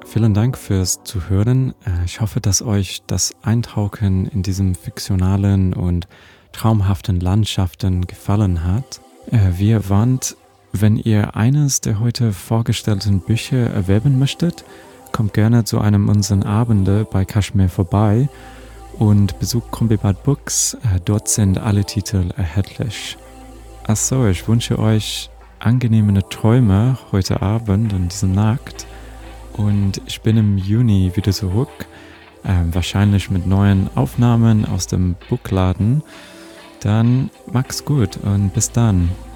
Vielen Dank fürs Zuhören. Ich hoffe, dass euch das Eintauchen in diesem fiktionalen und traumhaften Landschaften gefallen hat. Wie erwähnt, wenn ihr eines der heute vorgestellten Bücher erwerben möchtet, kommt gerne zu einem unserer Abende bei Kashmir vorbei und besucht Combibat Books. Dort sind alle Titel erhältlich. Achso, ich wünsche euch angenehme Träume heute Abend und diese Nacht. Und ich bin im Juni wieder zurück, wahrscheinlich mit neuen Aufnahmen aus dem Buchladen. Dann macht's gut und bis dann.